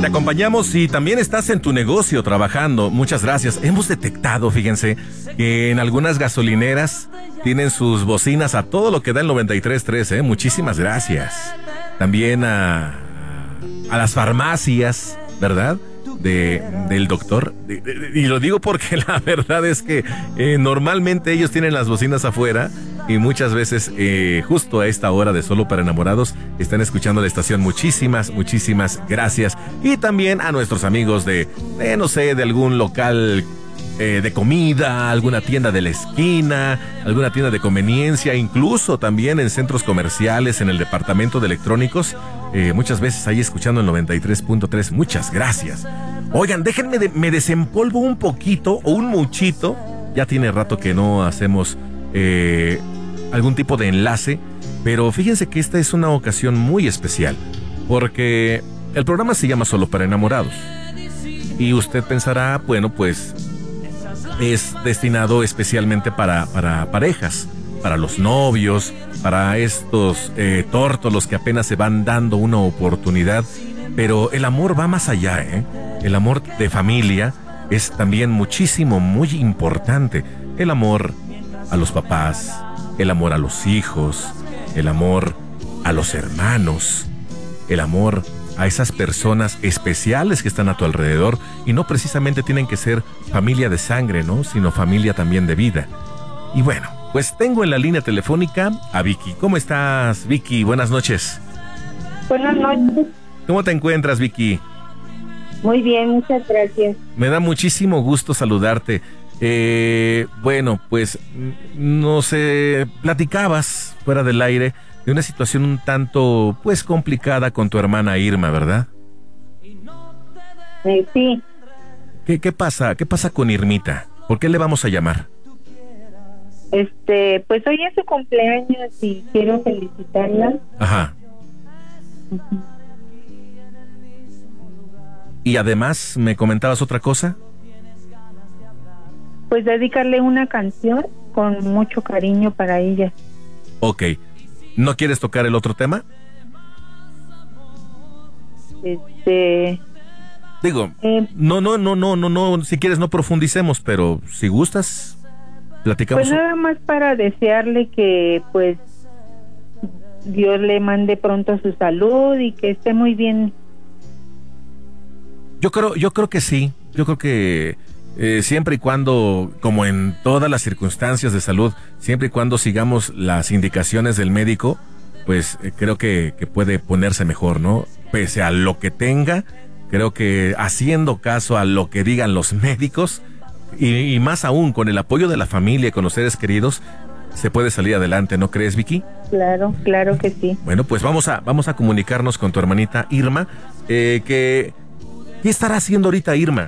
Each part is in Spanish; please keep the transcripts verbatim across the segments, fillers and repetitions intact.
Te acompañamos y también estás en tu negocio trabajando. Muchas gracias. Hemos detectado, fíjense, que en algunas gasolineras tienen sus bocinas a todo lo que da el noventa y tres punto tres, ¿eh? Muchísimas gracias. También a, a las farmacias, ¿verdad? De, del doctor. De, de, y lo digo porque la verdad es que eh, normalmente ellos tienen las bocinas afuera y muchas veces eh, justo a esta hora de Solo para Enamorados están escuchando la estación. Muchísimas, muchísimas gracias. Y también a nuestros amigos de, de no sé, de algún local eh, de comida, alguna tienda de la esquina, alguna tienda de conveniencia, incluso también en centros comerciales, en el departamento de electrónicos. Eh, muchas veces ahí escuchando el noventa y tres punto tres. Muchas gracias. Oigan, déjenme, de, me desempolvo un poquito o un muchito. Ya tiene rato que no hacemos eh, algún tipo de enlace, pero fíjense que esta es una ocasión muy especial, porque el programa se llama Solo para Enamorados. Y usted pensará, bueno, pues es destinado especialmente para, para parejas, para los novios, para estos eh, tórtolos que apenas se van dando una oportunidad. Pero el amor va más allá, ¿eh? El amor de familia es también muchísimo, muy importante. El amor a los papás, el amor a los hijos, el amor a los hermanos, el amor a esas personas especiales que están a tu alrededor, y no precisamente tienen que ser familia de sangre, ¿no? Sino familia también de vida. Y bueno, pues tengo en la línea telefónica a Vicky. ¿Cómo estás, Vicky? Buenas noches. Buenas noches. ¿Cómo te encuentras, Vicky? Muy bien, muchas gracias. Me da muchísimo gusto saludarte. Eh, bueno, pues no sé, platicabas fuera del aire de una situación un tanto, pues, complicada con tu hermana Irma, ¿verdad? Eh, sí. ¿Qué, qué pasa? ¿Qué pasa con Irmita? ¿Por qué le vamos a llamar? Este, pues hoy es su cumpleaños y quiero felicitarla. Ajá. Uh-huh. Y además, ¿me comentabas otra cosa? Pues dedicarle una canción con mucho cariño para ella. Ok. ¿No quieres tocar el otro tema? Este... Digo, eh, no, no, no, no, no, no, si quieres no profundicemos, pero si gustas, platicamos. Pues nada más para desearle que, pues, Dios le mande pronto su salud y que esté muy bien. Yo creo, yo creo que sí. Yo creo que eh, siempre y cuando, como en todas las circunstancias de salud, siempre y cuando sigamos las indicaciones del médico, pues eh, creo que, que puede ponerse mejor, ¿no? Pese a lo que tenga, creo que haciendo caso a lo que digan los médicos, y, y más aún con el apoyo de la familia y con los seres queridos, se puede salir adelante, ¿no crees, Vicky? Claro, claro que sí. Bueno, pues vamos a, vamos a comunicarnos con tu hermanita Irma, eh, que... ¿Qué estará haciendo ahorita Irma?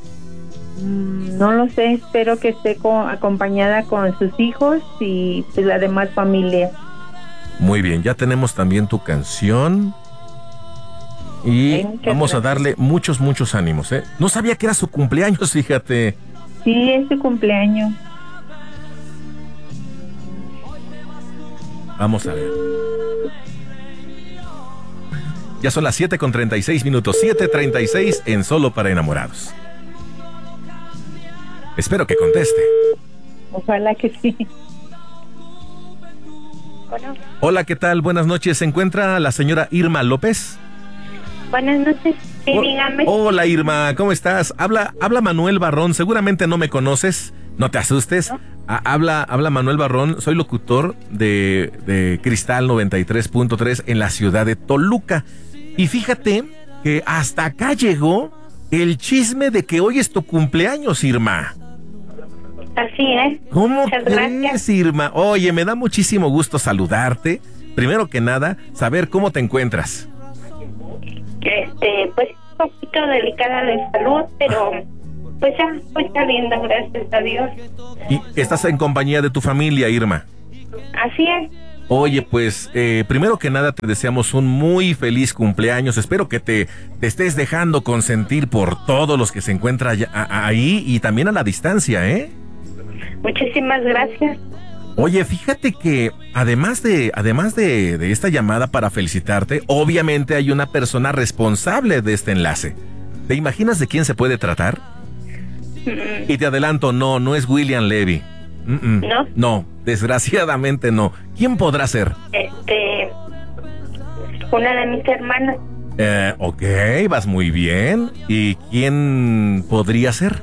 No lo sé, espero que esté con, acompañada con sus hijos y pues la demás familia. Muy bien, ya tenemos también tu canción y Ay, vamos gracias. a darle muchos, muchos ánimos, ¿eh? No sabía que era su cumpleaños, fíjate. Sí, es su cumpleaños. Vamos a ver. Ya son las siete con treinta y seis minutos, siete treinta y seis en Solo para Enamorados. Espero que conteste. Ojalá que sí. Bueno. Hola, ¿qué tal? Buenas noches. ¿Se encuentra la señora Irma López? Buenas noches. Sí, oh, dígame. Hola, Irma, ¿cómo estás? Habla, habla Manuel Barrón. Seguramente no me conoces. No te asustes. ¿No? Ah, habla, habla Manuel Barrón. Soy locutor de, de Cristal noventa y tres punto tres en la ciudad de Toluca. Y fíjate que hasta acá llegó el chisme de que hoy es tu cumpleaños, Irma. Así es. ¿Cómo Muchas crees, gracias. Irma? Oye, me da muchísimo gusto saludarte. Primero que nada, saber cómo te encuentras. Este, pues un poquito delicada de salud, pero pues ya estoy saliendo, gracias a Dios. Y estás en compañía de tu familia, Irma. Así es. Oye, pues, eh, primero que nada te deseamos un muy feliz cumpleaños. Espero que te, te estés dejando consentir por todos los que se encuentran allá- a- ahí y también a la distancia, ¿eh? Muchísimas gracias. Oye, fíjate que además de, además de, de esta llamada para felicitarte, obviamente hay una persona responsable de este enlace. ¿Te imaginas de quién se puede tratar? Mm, Y te adelanto, no, no es William Levy. Mm-mm. ¿No? No, desgraciadamente no. ¿Quién podrá ser? Este, una de mis hermanas. Eh, ok, vas muy bien. ¿Y quién podría ser?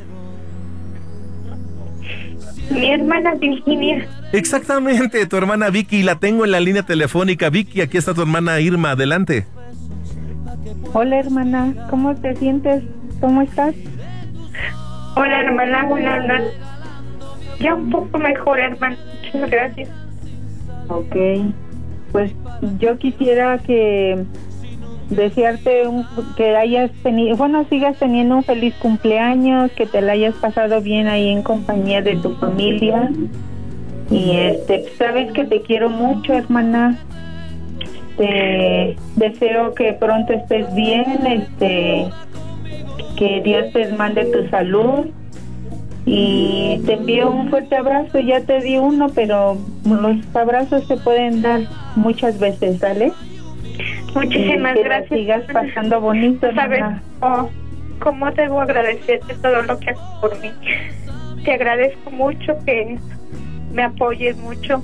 Mi hermana Virginia. Exactamente, tu hermana Vicky, la tengo en la línea telefónica. Vicky, aquí está tu hermana Irma, adelante. Hola, hermana, ¿cómo te sientes? ¿Cómo estás? Hola, hermana, buenas noches. Ya un poco mejor, hermana. Muchas gracias. Ok, pues yo quisiera que desearte un, que hayas tenido, bueno, sigas teniendo un feliz cumpleaños, que te la hayas pasado bien ahí en compañía de tu familia. Y este, sabes que te quiero mucho, hermana. Te deseo que pronto estés bien, este, que Dios te mande tu salud. Y te envío un fuerte abrazo. Ya te di uno, pero los abrazos se pueden dar muchas veces, ¿vale? Muchísimas que gracias. la sigas pasando bonito, ¿Sabes hermana. oh, cómo debo agradecerte todo lo que haces por mí? Te agradezco mucho que me apoyes mucho.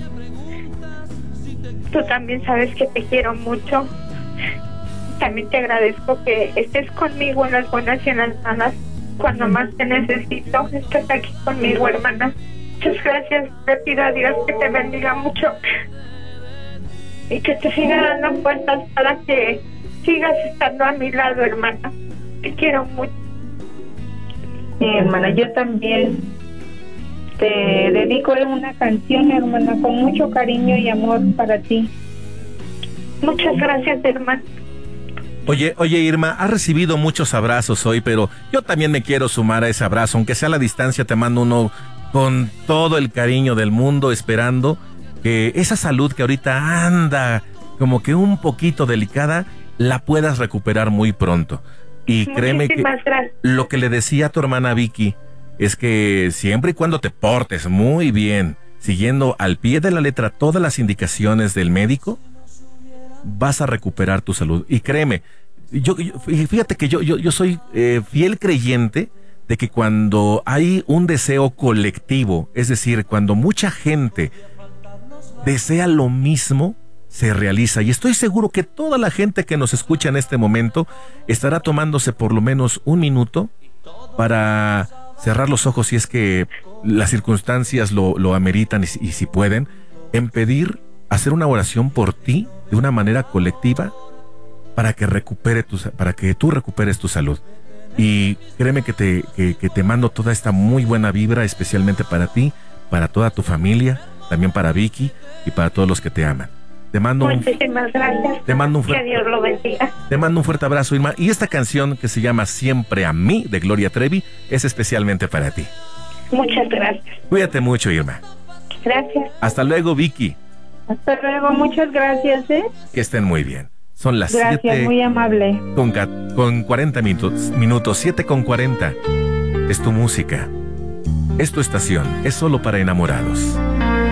Tú también sabes que te quiero mucho. También te agradezco que estés conmigo en las buenas y en las malas. Cuando más te necesito, estás aquí conmigo, hermana. Muchas gracias. Le pido a Dios que te bendiga mucho y que te siga dando fuerzas para que sigas estando a mi lado, hermana. Te quiero mucho. Sí, hermana, yo también te dedico una canción, hermana, con mucho cariño y amor para ti. Muchas gracias, hermana. Oye, oye Irma, has recibido muchos abrazos hoy, pero yo también me quiero sumar a ese abrazo, aunque sea a la distancia, te mando uno con todo el cariño del mundo, esperando que esa salud que ahorita anda como que un poquito delicada, la puedas recuperar muy pronto. Y créeme que gracias. Lo que le decía a tu hermana Vicky es que siempre y cuando te portes muy bien, siguiendo al pie de la letra todas las indicaciones del médico, vas a recuperar tu salud. Y créeme, yo, yo fíjate que yo, yo, yo soy eh, fiel creyente de que cuando hay un deseo colectivo, es decir, cuando mucha gente desea lo mismo, se realiza. Y estoy seguro que toda la gente que nos escucha en este momento estará tomándose por lo menos un minuto para cerrar los ojos si es que las circunstancias lo, lo ameritan y, y si pueden, en pedir hacer una oración por ti de una manera colectiva para que recupere tu, para que tú recuperes tu salud. Y créeme que te, que, que te mando toda esta muy buena vibra, especialmente para ti, para toda tu familia, también para Vicky y para todos los que te aman. Te mando un, Muchísimas gracias. te mando un fuerte, que Dios lo bendiga. Te mando un fuerte abrazo, Irma. Y esta canción que se llama Siempre a mí, de Gloria Trevi, es especialmente para ti. Muchas gracias. Cuídate mucho, Irma. Gracias. Hasta luego, Vicky. Hasta luego, muchas gracias, ¿eh? Que estén muy bien. Son las Gracias, siete muy amable. con, con cuarenta minutos, minutos, siete con cuarenta. Es tu música. Es tu estación. Es solo para enamorados.